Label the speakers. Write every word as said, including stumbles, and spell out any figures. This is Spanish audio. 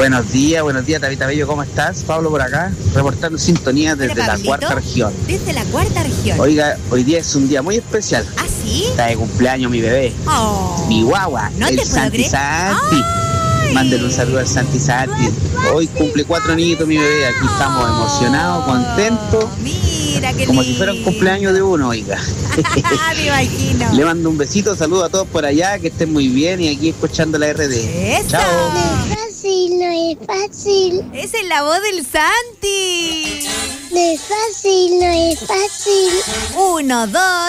Speaker 1: Buenos días, buenos días, Tabita Bello, ¿cómo estás? Pablo por acá, reportando sintonía desde
Speaker 2: Hola,
Speaker 1: la
Speaker 2: Pablito.
Speaker 1: cuarta región.
Speaker 2: Desde la cuarta región.
Speaker 1: Oiga, hoy día es un día muy especial.
Speaker 2: ¿Ah, sí?
Speaker 1: Está de cumpleaños mi bebé,
Speaker 2: Oh.
Speaker 1: mi guagua,
Speaker 2: No
Speaker 1: el
Speaker 2: te puedo
Speaker 1: Santi
Speaker 2: creer.
Speaker 1: Santi.
Speaker 2: ¡Ay!
Speaker 1: Mándenle un saludo al Santi Santi. Hoy cumple cuatro niñitos mi bebé, aquí estamos emocionados, contentos,
Speaker 2: Mira qué
Speaker 1: como
Speaker 2: lindo.
Speaker 1: si fuera un cumpleaños de uno, oiga.
Speaker 2: Me imagino.
Speaker 1: Le mando un besito, saludo a todos por allá, que estén muy bien y aquí escuchando la R D.
Speaker 2: ¡Eso!
Speaker 1: Chao.
Speaker 3: No es fácil, no es fácil.
Speaker 2: Esa es la voz del Santi.
Speaker 3: No es fácil, no es fácil.
Speaker 2: Uno, dos,